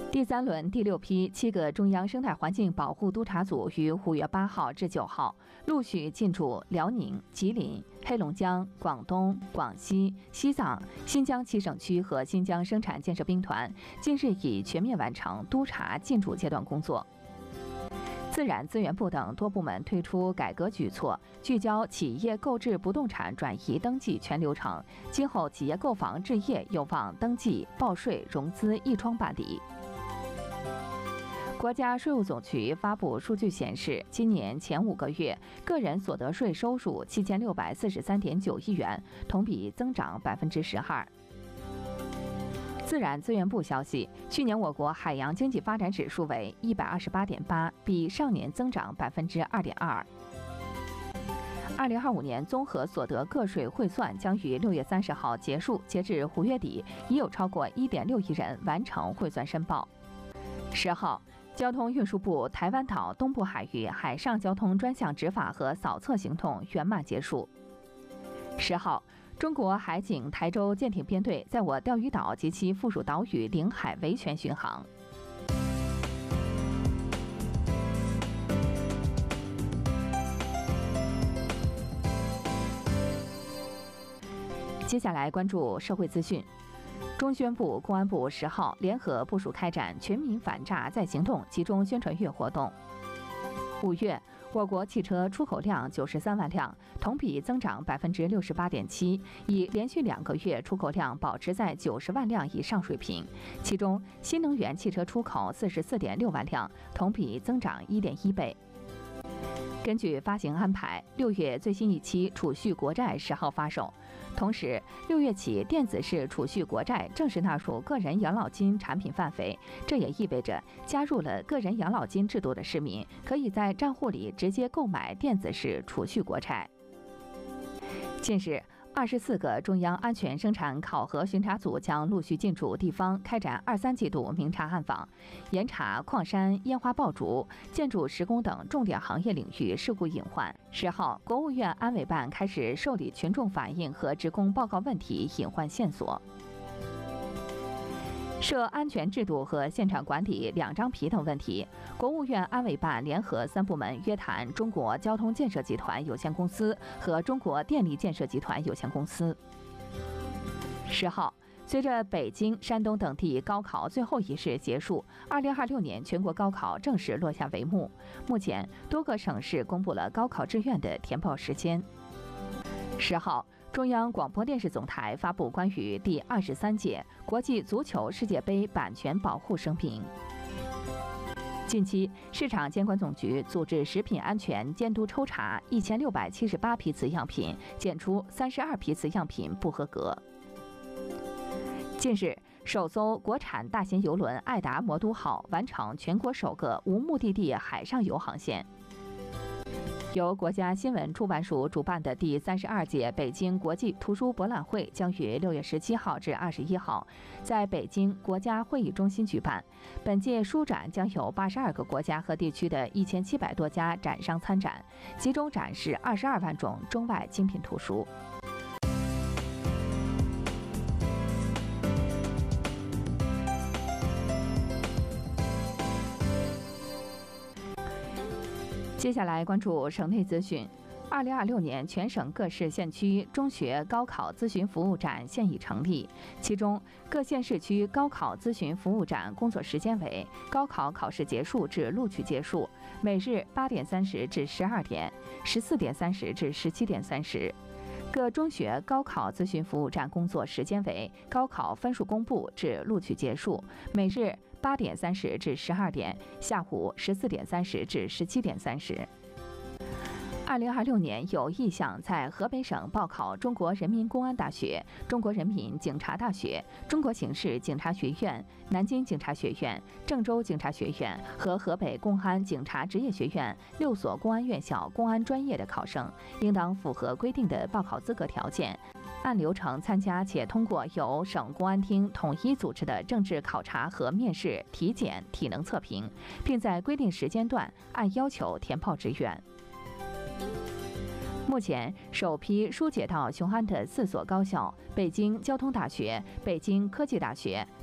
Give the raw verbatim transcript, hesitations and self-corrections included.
第三轮第六批七个中央生态环境保护督察组于五月八号至九号陆续进驻辽宁、吉林、黑龙江、广东、广西、西藏、新疆七省区和新疆生产建设兵团，近日已全面完成督查进驻阶段工作。自然资源部等多部门推出改革举措，聚焦企业购置不动产转移登记全流程，今后企业购房置业有望登记、报税、融资一窗办理。国家税务总局发布数据显示，今年前五个月个人所得税收入七千六百四十三点九亿元，同比增长百分之十二。自然资源部消息，去年我国海洋经济发展指数为一百二十八点八，比上年增长百分之二点二。二零二五年综合所得个税汇算将于六月三十号结束，截至五月底，已有超过一点六亿人完成汇算申报。十号。交通运输部台湾岛东部海域海上交通专项执法和扫测行动圆满结束。十号，中国海警台州舰艇编队在我钓鱼岛及其附属岛屿领海维权巡航。接下来关注社会资讯。中宣部、公安部十号联合部署开展全民反诈再行动集中宣传月活动。五月，我国汽车出口量九十三万辆，同比增长百分之六十八点七，已连续两个月出口量保持在九十万辆以上水平。其中，新能源汽车出口四十四点六万辆，同比增长一点一倍。根据发行安排，六月最新一期储蓄国债十号发售。同时，六月起，电子式储蓄国债正式纳入个人养老金产品范围。这也意味着，加入了个人养老金制度的市民，可以在账户里直接购买电子式储蓄国债。近日，二十四个中央安全生产考核巡查组将陆续进驻地方，开展二三季度明察暗访，严查矿山、烟花爆竹、建筑施工等重点行业领域事故隐患。十号，国务院安委办开始受理群众反映和职工报告问题隐患线索。涉安全制度和现场管理两张皮等问题，国务院安委办联合三部门约谈中国交通建设集团有限公司和中国电力建设集团有限公司。十号，随着北京、山东等地高考最后一试结束，二零二六年全国高考正式落下帷幕。目前，多个省市公布了高考志愿的填报时间。十号。中央广播电视总台发布关于第二十三届国际足球世界杯版权保护声明。近期，市场监管总局组织食品安全监督抽查一千六百七十八批次样品，检出三十二批次样品不合格。近日，首艘国产大型邮轮爱达魔都号完成全国首个无目的地海上游航线。由国家新闻出版署主办的第三十二届北京国际图书博览会将于六月十七号至二十一号在北京国家会议中心举办。本届书展将有八十二个国家和地区的一千七百多家展商参展，集中展示二十二万种中外精品图书。接下来关注省内资讯。二零二六年全省各市县区中学高考咨询服务站现已成立，其中各县市区高考咨询服务站工作时间为高考考试结束至录取结束，每日八点三十至十二点，十四点三十至十七点三十。各中学高考咨询服务站工作时间为高考分数公布至录取结束，每日八点三十至十二点，下午十四点三十至十七点三十。二零二六年有意向在河北省报考中国人民公安大学、中国人民警察大学、中国刑事警察学院、南京警察学院、郑州警察学院和河北公安警察职业学院六所公安院校公安专业的考生，应当符合规定的报考资格条件，按流程参加且通过由省公安厅统一组织的政治考察和面试、体检、体能测评，并在规定时间段按要求填报志愿。目前，首批疏解到雄安的四所高校——北京交通大学、北京科技大学、